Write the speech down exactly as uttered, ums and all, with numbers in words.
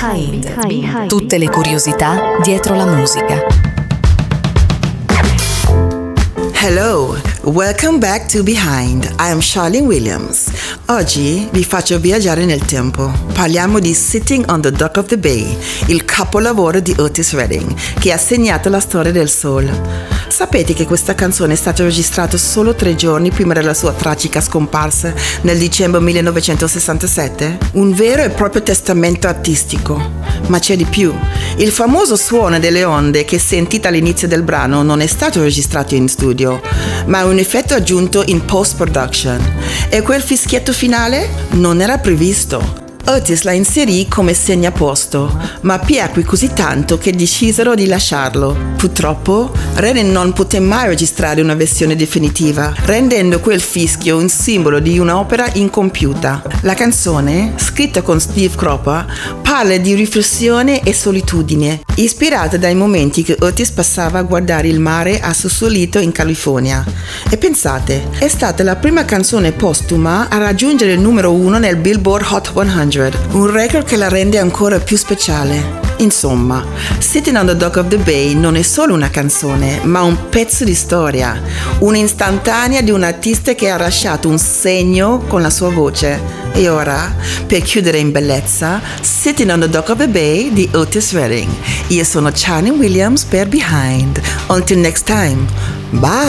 Behind. Behind. Tutte le curiosità dietro la musica. Hello, welcome back to Behind. I am Charlene Williams. Oggi vi faccio viaggiare nel tempo. Parliamo di Sitting on the Dock of the Bay, il capolavoro di Otis Redding, che ha segnato la storia del soul. Sapete che questa canzone è stata registrata solo tre giorni prima della sua tragica scomparsa nel dicembre millenovecentosessantasette? Un vero e proprio testamento artistico. Ma c'è di più. Il famoso suono delle onde che sentite all'inizio del brano non è stato registrato in studio, ma è un effetto aggiunto in post-production. E quel fischietto finale non era previsto. Otis la inserì come segnaposto, ma piacque così tanto che decisero di lasciarlo. Purtroppo, Redding non poté mai registrare una versione definitiva, rendendo quel fischio un simbolo di un'opera incompiuta. La canzone, scritta con Steve Cropper, parla di riflessione e solitudine, ispirata dai momenti che Otis passava a guardare il mare assossolito in California. E pensate, è stata la prima canzone postuma a raggiungere il numero uno nel Billboard Hot cento, un record che la rende ancora più speciale. Insomma, Sitting on the Dock of the Bay non è solo una canzone, ma un pezzo di storia, un'istantanea di un artista che ha lasciato un segno con la sua voce. E ora, per chiudere in bellezza, Sitting on the Dock of the Bay di Otis Redding. Io sono Charlene Williams per Behind. Until next time, bye!